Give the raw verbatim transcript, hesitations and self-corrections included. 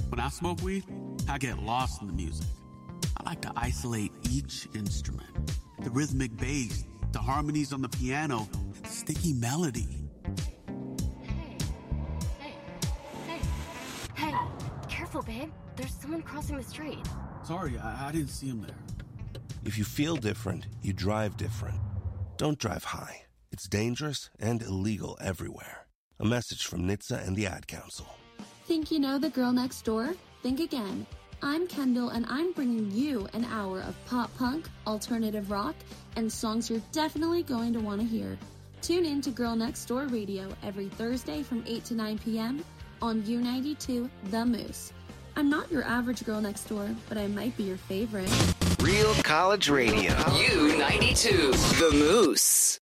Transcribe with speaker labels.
Speaker 1: When I smoke weed, I get lost in the music. I like to isolate each instrument. The rhythmic bass, the harmonies on the piano, the sticky melody.
Speaker 2: Hey, hey, hey, hey, careful, babe. There's someone crossing the street.
Speaker 1: Sorry, I, I didn't see him there.
Speaker 3: If you feel different, you drive different. Don't drive high. It's dangerous and illegal everywhere. A message from N H T S A and the Ad Council.
Speaker 4: Think you know the girl next door? Think again. I'm Kendall, and I'm bringing you an hour of pop punk, alternative rock, and songs you're definitely going to want to hear. Tune in to Girl Next Door Radio every Thursday from eight to nine p.m. on U ninety-two The Moose. I'm not your average girl next door, but I might be your favorite.
Speaker 5: Real College Radio. U ninety-two The Moose.